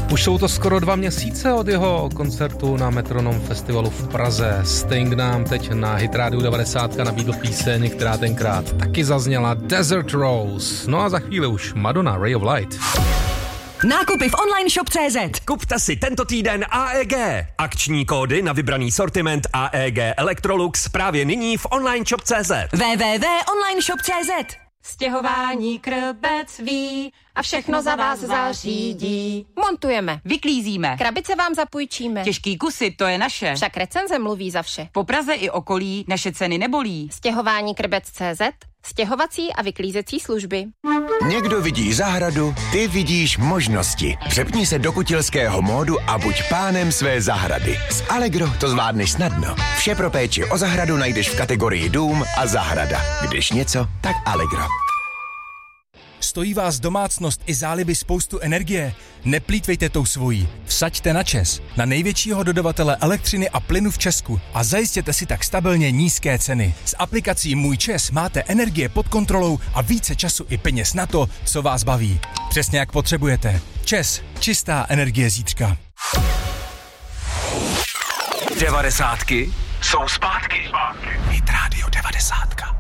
Už jsou to skoro 2 měsíce od jeho koncertu na Metronom festivalu v Praze. Sting nám teď na Hit Radio 90 nabídl píseň, která tenkrát taky zazněla, Desert Rose. No a za chvíli už Madonna, Ray of Light. Nákupy v online shop.cz. Kupte si tento týden AEG. Akční kódy na vybraný sortiment AEG Electrolux právě nyní v online shop.cz. www.onlineshop.cz. Stěhování Krbec ví a všechno za vás zařídí. Montujeme, Vyklízíme. krabice vám zapůjčíme. Těžký kusy, to je naše. Však recenze mluví za vše. Po Praze i okolí naše ceny nebolí. Stěhování Krbec.cz, stěhovací a vyklízecí služby. Někdo vidí zahradu, ty vidíš možnosti. Přepni se do kutilského módu a buď pánem své zahrady. S Allegro to zvládneš snadno. Vše pro péči o zahradu najdeš v kategorii dům a zahrada. Když něco, tak Allegro. Stojí vás domácnost i záliby spoustu energie? Neplýtvejte tou svojí. Vsaďte na ČEZ, na největšího dodavatele elektřiny a plynu v Česku a zajistěte si tak stabilně nízké ceny. S aplikací Můj ČEZ máte energie pod kontrolou a více času i peněz na to, co vás baví. Přesně jak potřebujete. ČEZ, čistá energie zítřka. 90 jsou zpátky. Hit Radio 90.